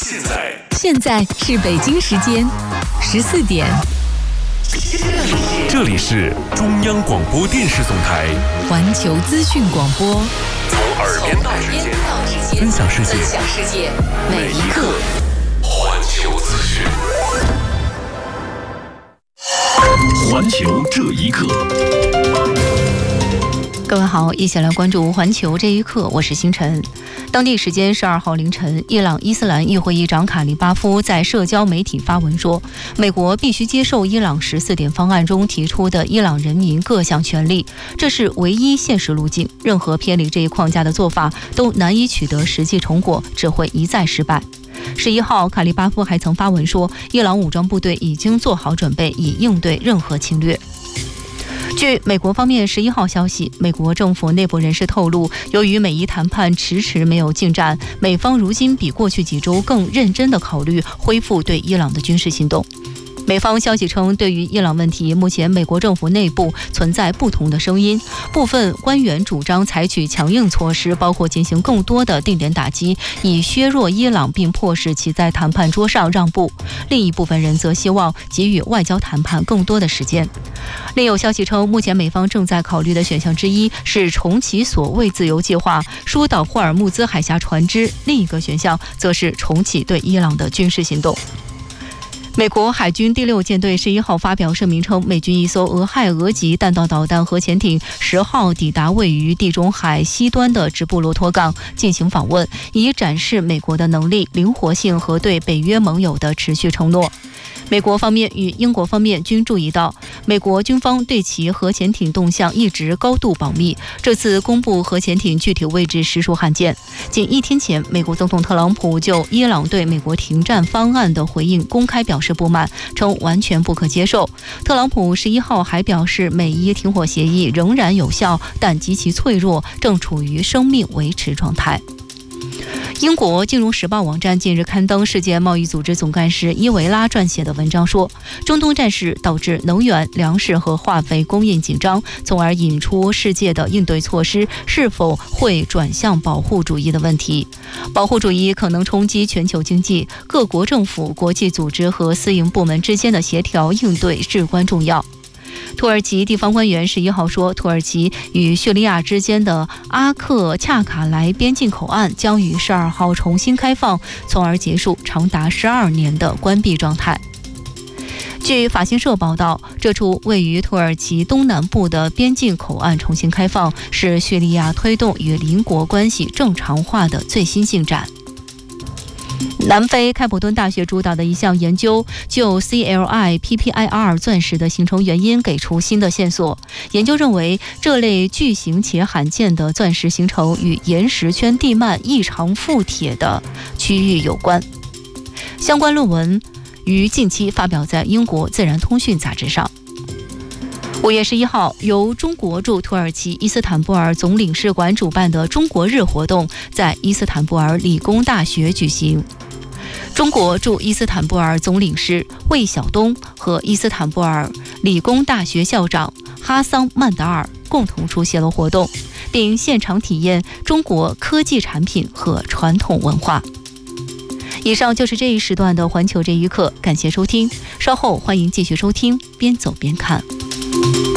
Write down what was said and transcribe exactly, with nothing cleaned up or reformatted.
现在现在是北京时间十四点。 这里是中央广播电视总台环球资讯广播， 从耳边到指尖，分享世界，每一刻环球资讯。环球这一刻。 各位好，一起来关注环球这一刻，我是星辰。当地时间十二号凌晨，伊朗伊斯兰议会议长卡利巴夫在社交媒体发文说，美国必须接受伊朗十四点方案中提出的伊朗人民各项权利，这是唯一现实路径，任何偏离这一框架的做法都难以取得实际成果，只会一再失败。十一号，卡利巴夫还曾发文说，伊朗武装部队已经做好准备，以应对任何侵略。据美国方面十一号消息，美国政府内部人士透露，由于美伊谈判迟迟没有进展，美方如今比过去几周更认真地考虑恢复对伊朗的军事行动。美方消息称，对于伊朗问题，目前美国政府内部存在不同的声音，部分官员主张采取强硬措施，包括进行更多的定点打击，以削弱伊朗并迫使其在谈判桌上让步；另一部分人则希望给予外交谈判更多的时间。另有消息称，目前美方正在考虑的选项之一是重启所谓自由计划，疏导霍尔木兹海峡船只；另一个选项则是重启对伊朗的军事行动。美国海军第六舰队十一号发表声明称，美军一艘俄亥俄级弹道导弹核潜艇十号抵达位于地中海西端的直布罗陀港进行访问，以展示美国的能力、灵活性和对北约盟友的持续承诺。美国方面与英国方面均注意到，美国军方对其核潜艇动向一直高度保密，这次公布核潜艇具体位置实属罕见。仅一天前，美国总统特朗普就伊朗对美国停战方案的回应公开表示不满，称完全不可接受。特朗普十一号还表示，美伊停火协议仍然有效，但极其脆弱，正处于生命维持状态。英国金融时报网站近日刊登世界贸易组织总干事伊维拉撰写的文章说，中东战事导致能源、粮食和化肥供应紧张，从而引出世界的应对措施是否会转向保护主义的问题。保护主义可能冲击全球经济，各国政府、国际组织和私营部门之间的协调应对至关重要。土耳其地方官员十一号说，土耳其与叙利亚之间的阿克恰卡莱边境口岸将于十二号重新开放，从而结束长达十二年的关闭状态。据法新社报道，这处位于土耳其东南部的边境口岸重新开放，是叙利亚推动与邻国关系正常化的最新进展。南非开普敦大学主导的一项研究就 C L I P P I R 钻石的形成原因给出新的线索。研究认为，这类巨型且罕见的钻石形成与岩石圈地幔异常富铁的区域有关。相关论文于近期发表在英国《自然通讯》杂志上。五月十一号，由中国驻土耳其伊斯坦布尔总领事馆主办的中国日活动在伊斯坦布尔理工大学举行。中国驻伊斯坦布尔总领事魏晓东和伊斯坦布尔理工大学校长哈桑曼达尔共同出席了活动，并现场体验中国科技产品和传统文化。以上就是这一时段的环球这一刻，感谢收听，稍后欢迎继续收听边走边看。